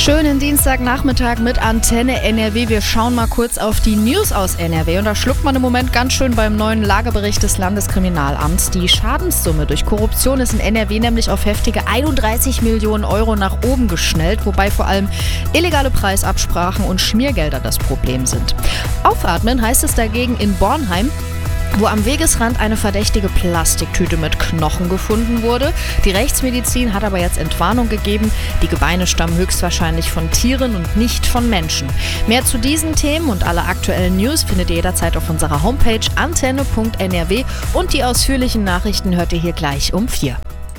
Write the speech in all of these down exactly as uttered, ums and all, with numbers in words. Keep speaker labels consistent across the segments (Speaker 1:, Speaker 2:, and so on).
Speaker 1: Schönen Dienstagnachmittag mit Antenne N R W. Wir schauen mal kurz auf die News aus N R W. Und da schluckt man im Moment ganz schön beim neuen Lagebericht des Landeskriminalamts. Die Schadenssumme durch Korruption ist in N R W nämlich auf heftige einunddreißig Millionen Euro nach oben geschnellt, wobei vor allem illegale Preisabsprachen und Schmiergelder das Problem sind. Aufatmen heißt es dagegen in Bornheim, wo am Wegesrand eine verdächtige Plastiktüte mit Knochen gefunden wurde. Die Rechtsmedizin hat aber jetzt Entwarnung gegeben. Die Gebeine stammen höchstwahrscheinlich von Tieren und nicht von Menschen. Mehr zu diesen Themen und alle aktuellen News findet ihr jederzeit auf unserer Homepage antenne punkt n r w und die ausführlichen Nachrichten hört ihr hier gleich um vier.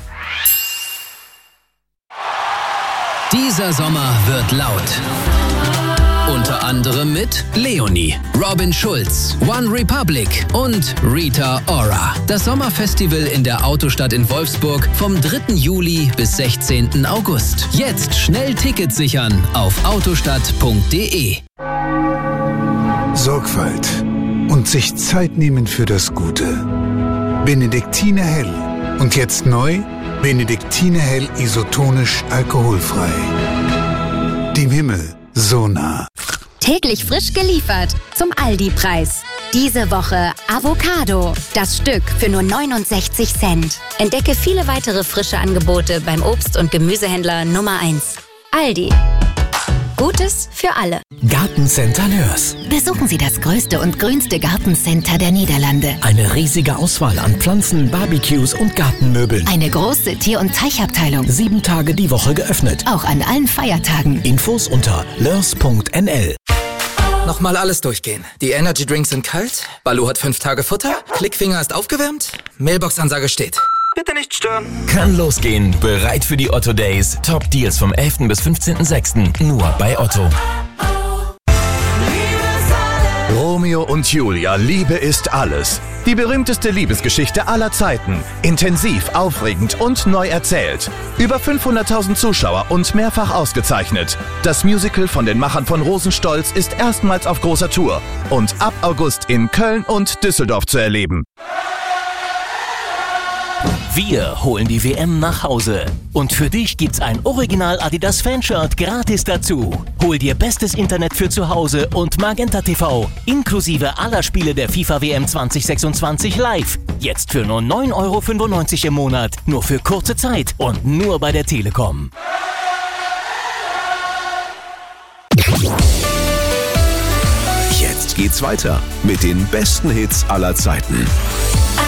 Speaker 2: Dieser Sommer wird laut. Unter anderem mit Leonie, Robin Schulz, One Republic und Rita Ora. Das Sommerfestival in der Autostadt in Wolfsburg vom dritten Juli bis sechzehnten August. Jetzt schnell Tickets sichern auf autostadt punkt d e.
Speaker 3: Sorgfalt und sich Zeit nehmen für das Gute. Benediktiner Hell. Und jetzt neu, Benediktiner Hell isotonisch alkoholfrei. Dem Himmel so nah.
Speaker 4: Täglich frisch geliefert zum Aldi-Preis. Diese Woche Avocado. Das Stück für nur neunundsechzig Cent. Entdecke viele weitere frische Angebote beim Obst- und Gemüsehändler Nummer eins. Aldi. Gutes für alle.
Speaker 5: Gartencenter Nörs.
Speaker 6: Besuchen Sie das größte und grünste Gartencenter der Niederlande.
Speaker 5: Eine riesige Auswahl an Pflanzen, Barbecues und Gartenmöbeln.
Speaker 6: Eine große Tier- und Teichabteilung.
Speaker 5: Sieben Tage die Woche geöffnet.
Speaker 6: Auch an allen Feiertagen.
Speaker 5: Infos unter lörs punkt n l.
Speaker 7: Nochmal alles durchgehen. Die Energy Drinks sind kalt, Baloo hat fünf Tage Futter, Klickfinger ist aufgewärmt, Mailbox-Ansage steht. Bitte nicht stören.
Speaker 8: Kann losgehen. Bereit für die Otto Days. Top Deals vom elften bis fünfzehnten sechsten Nur bei Otto.
Speaker 9: Romeo und Julia, Liebe ist alles. Die berühmteste Liebesgeschichte aller Zeiten. Intensiv, aufregend und neu erzählt. Über fünfhunderttausend Zuschauer und mehrfach ausgezeichnet. Das Musical von den Machern von Rosenstolz ist erstmals auf großer Tour und ab August in Köln und Düsseldorf zu erleben.
Speaker 8: Wir holen die W M nach Hause. Und für dich gibt's ein Original Adidas Fanshirt gratis dazu. Hol dir bestes Internet für zu Hause und Magenta T V. Inklusive aller Spiele der FIFA W M zwanzig sechsundzwanzig live. Jetzt für nur neun Euro fünfundneunzig im Monat. Nur für kurze Zeit und nur bei der Telekom.
Speaker 10: Jetzt geht's weiter mit den besten Hits aller Zeiten.